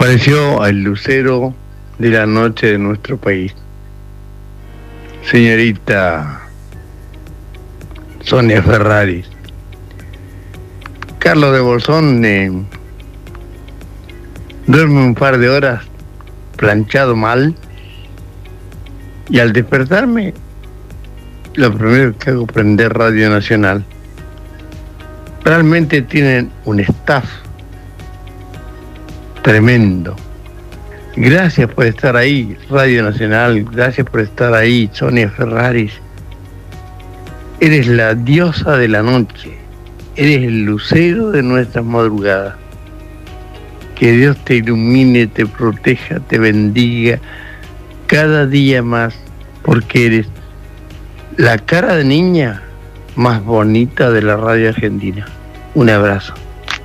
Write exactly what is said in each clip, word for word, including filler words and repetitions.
Apareció el lucero de la noche de nuestro país. Señorita Sonia Ferraris. Carlos de Bolsón eh, duerme un par de horas planchado mal y al despertarme lo primero que hago es prender Radio Nacional. Realmente tienen un staff tremendo. Gracias por estar ahí, Radio Nacional. Gracias por estar ahí, Sonia Ferraris. Eres la diosa de la noche. Eres el lucero de nuestras madrugadas. Que Dios te ilumine, te proteja, te bendiga cada día más, porque eres la cara de niña más bonita de la radio argentina. Un abrazo.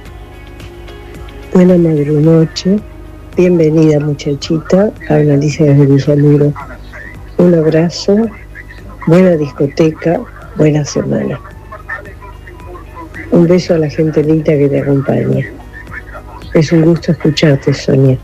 Buena madrunoche, bienvenida muchachita, habla Alicia desde Villaluro. Un abrazo, buena discoteca, buena semana. Un beso a la gente linda que te acompaña. Es un gusto escucharte, Sonia.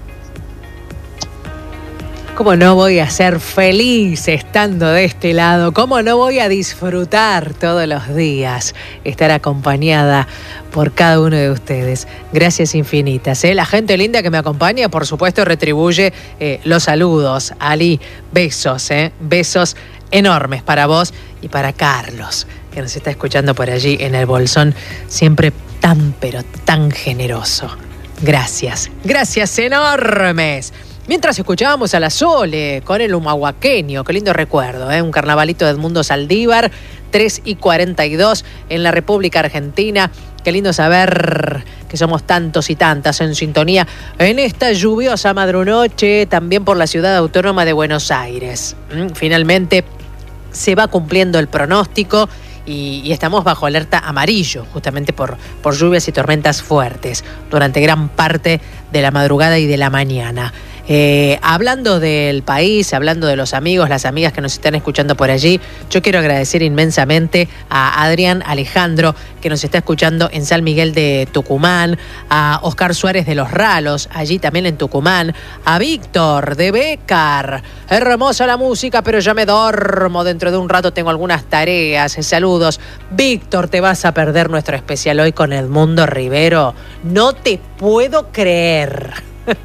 ¿Cómo no voy a ser feliz estando de este lado? ¿Cómo no voy a disfrutar todos los días estar acompañada por cada uno de ustedes? Gracias infinitas. ¿eh? La gente linda que me acompaña, por supuesto, retribuye eh, los saludos. Ali, besos, ¿eh? besos enormes para vos y para Carlos, que nos está escuchando por allí en el Bolsón, siempre tan, pero tan generoso. Gracias, gracias enormes. Mientras escuchábamos a la Sole con el humahuaqueño, qué lindo recuerdo, ¿eh? un carnavalito de Edmundo Saldívar, tres y cuarenta y dos en la República Argentina. Qué lindo saber que somos tantos y tantas en sintonía en esta lluviosa madrunoche, también por la ciudad autónoma de Buenos Aires. Finalmente se va cumpliendo el pronóstico y, y estamos bajo alerta amarillo, justamente por, por lluvias y tormentas fuertes durante gran parte de la madrugada y de la mañana. Eh, hablando del país, hablando de los amigos, las amigas que nos están escuchando por allí, yo quiero agradecer inmensamente a Adrián Alejandro, que nos está escuchando en San Miguel de Tucumán, a Oscar Suárez de Los Ralos, allí también en Tucumán, a Víctor de Bécar. Hermosa la música, pero ya me dormo, dentro de un rato tengo algunas tareas. Saludos. Víctor, te vas a perder nuestro especial hoy con Edmundo Rivero. No te puedo creer.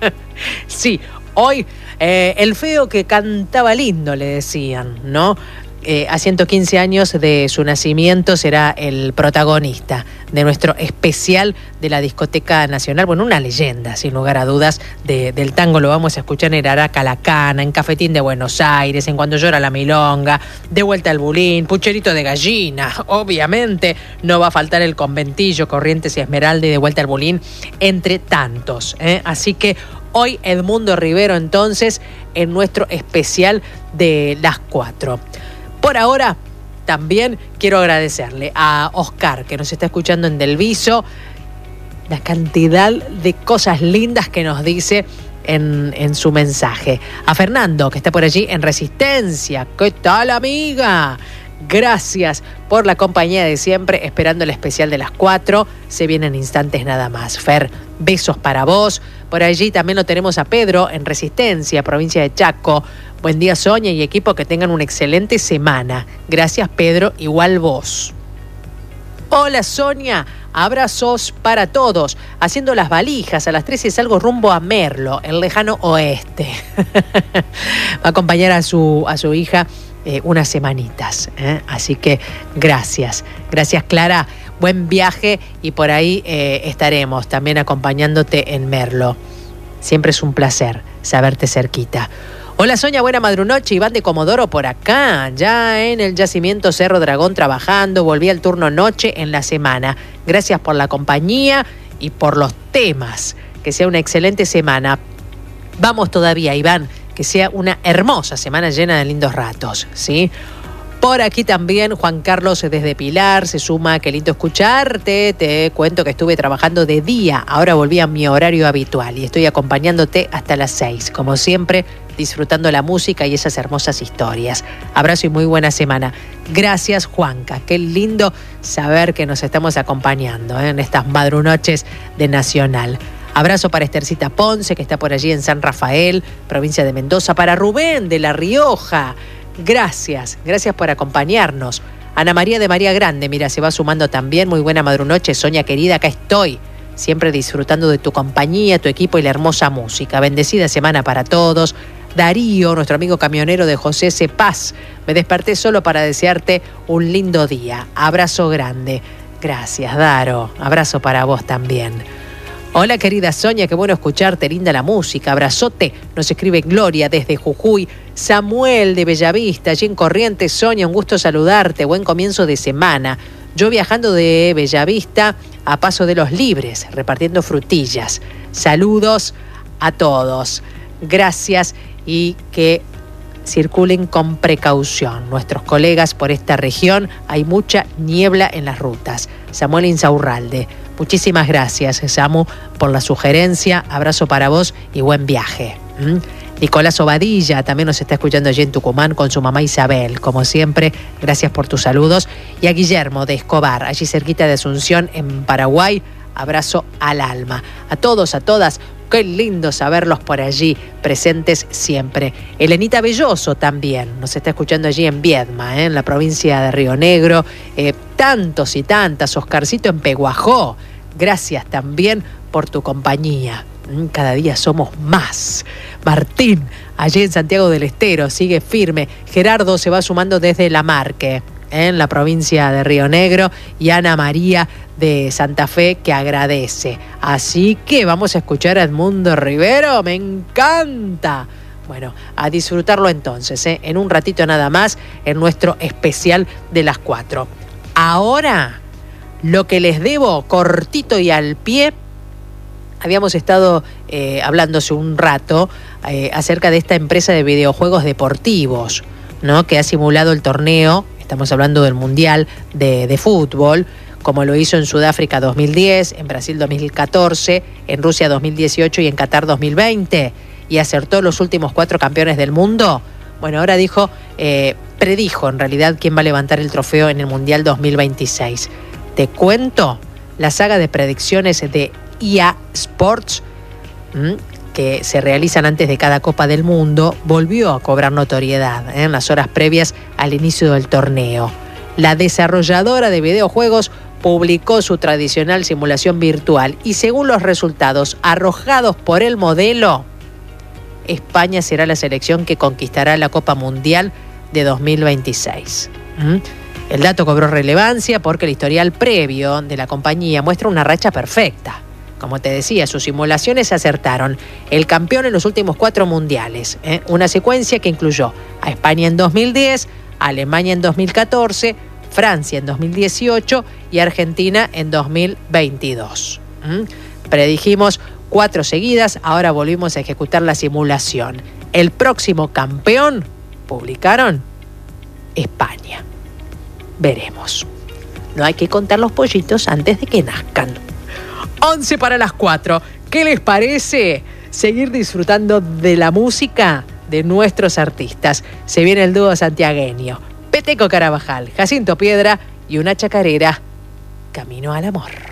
Sí, hoy eh, el feo que cantaba lindo, le decían, ¿no? Eh, a ciento quince años de su nacimiento será el protagonista de nuestro especial de la Discoteca Nacional. Bueno, una leyenda, sin lugar a dudas, de, del tango. Lo vamos a escuchar en Araca La Cana, en Cafetín de Buenos Aires, en Cuando Llora la Milonga, De Vuelta al Bulín, Pucherito de Gallina. Obviamente no va a faltar el Conventillo, Corrientes y Esmeralda y De Vuelta al Bulín, entre tantos, ¿eh? Así que hoy Edmundo Rivero, entonces, en nuestro especial de las cuatro. Por ahora, también quiero agradecerle a Oscar, que nos está escuchando en Del Viso, la cantidad de cosas lindas que nos dice en, en su mensaje. A Fernando, que está por allí en Resistencia. ¿Qué tal, amiga? Gracias por la compañía de siempre, esperando el especial de las cuatro. Se vienen instantes nada más. Fer, besos para vos. Por allí también lo tenemos a Pedro en Resistencia, provincia de Chaco. Buen día, Sonia y equipo, que tengan una excelente semana. Gracias, Pedro, igual vos. Hola, Sonia, abrazos para todos. Haciendo las valijas, a las trece salgo rumbo a Merlo, el lejano oeste. Va a acompañar a su, a su hija eh, unas semanitas, ¿eh? Así que gracias. Gracias, Clara. Buen viaje y por ahí eh, estaremos también acompañándote en Merlo. Siempre es un placer saberte cerquita. Hola, Sonia, buena madrunoche. Iván de Comodoro por acá, ya en el yacimiento Cerro Dragón trabajando. Volví al turno noche en la semana. Gracias por la compañía y por los temas. Que sea una excelente semana. Vamos todavía, Iván, que sea una hermosa semana llena de lindos ratos, ¿sí? Por aquí también Juan Carlos desde Pilar se suma. Qué lindo escucharte. Te cuento que estuve trabajando de día. Ahora volví a mi horario habitual y estoy acompañándote hasta las seis. Como siempre, disfrutando la música y esas hermosas historias. Abrazo y muy buena semana. Gracias, Juanca. Qué lindo saber que nos estamos acompañando, ¿eh? en estas madrunoches de Nacional. Abrazo para Estercita Ponce, que está por allí en San Rafael, provincia de Mendoza. Para Rubén de La Rioja, gracias, gracias por acompañarnos. Ana María de María Grande, mira, se va sumando también. Muy buena madrunoche, Sonia querida, acá estoy. Siempre disfrutando de tu compañía, tu equipo y la hermosa música. Bendecida semana para todos. Darío, nuestro amigo camionero de José C. Paz. Me desperté solo para desearte un lindo día. Abrazo grande. Gracias, Daro. Abrazo para vos también. Hola, querida Sonia, qué bueno escucharte, linda la música. Abrazote. Nos escribe Gloria desde Jujuy. Samuel de Bellavista, allí en Corrientes. Sonia, un gusto saludarte. Buen comienzo de semana. Yo viajando de Bellavista a Paso de los Libres, repartiendo frutillas. Saludos a todos. Gracias y que circulen con precaución. Nuestros colegas por esta región, hay mucha niebla en las rutas. Samuel Insaurralde, muchísimas gracias, Samu, por la sugerencia. Abrazo para vos y buen viaje. ¿Mm? Nicolás Obadilla también nos está escuchando allí en Tucumán con su mamá Isabel. Como siempre, gracias por tus saludos. Y a Guillermo de Escobar, allí cerquita de Asunción, en Paraguay. Abrazo al alma. A todos, a todas, qué lindo saberlos por allí, presentes siempre. Elenita Belloso también nos está escuchando allí en Viedma, ¿eh? En la provincia de Río Negro. Eh, tantos y tantas, Oscarcito en Peguajó. Gracias también por tu compañía. Cada día somos más. Martín, allí en Santiago del Estero, sigue firme. Gerardo se va sumando desde La Marque, en la provincia de Río Negro, y Ana María de Santa Fe, que agradece. Así que vamos a escuchar a Edmundo Rivero, me encanta. Bueno, a disfrutarlo entonces, ¿eh? En un ratito nada más, en nuestro especial de las cuatro. Ahora, lo que les debo, cortito y al pie. Habíamos estado eh, hablando hace un rato eh, acerca de esta empresa de videojuegos deportivos, ¿no? Que ha simulado el torneo, estamos hablando del Mundial de, de Fútbol, como lo hizo en Sudáfrica dos mil diez, en Brasil dos mil catorce, en Rusia dos mil dieciocho y en Qatar dos mil veinte, y acertó los últimos cuatro campeones del mundo. Bueno, ahora dijo, eh, predijo en realidad quién va a levantar el trofeo en el Mundial dos mil veintiséis. Te cuento, la saga de predicciones de E A Sports, ¿m? que se realizan antes de cada Copa del Mundo, volvió a cobrar notoriedad ¿eh? en las horas previas al inicio del torneo. La desarrolladora de videojuegos publicó su tradicional simulación virtual y según los resultados arrojados por el modelo, España será la selección que conquistará la Copa Mundial de dos mil veintiséis. ¿Mm? El dato cobró relevancia porque el historial previo de la compañía muestra una racha perfecta. Como te decía, sus simulaciones acertaron. El campeón en los últimos cuatro mundiales. ¿eh? Una secuencia que incluyó a España en dos mil diez, a Alemania en dos mil catorce, Francia en dos mil dieciocho y Argentina en dos mil veintidós. ¿Mm? Predijimos cuatro seguidas, ahora volvimos a ejecutar la simulación. El próximo campeón, publicaron, España. Veremos. No hay que contar los pollitos antes de que nazcan. once para las cuatro. ¿Qué les parece seguir disfrutando de la música de nuestros artistas? Se viene el dúo santiagueño. Peteco Carabajal, Jacinto Piedra y una chacarera, Camino al Amor.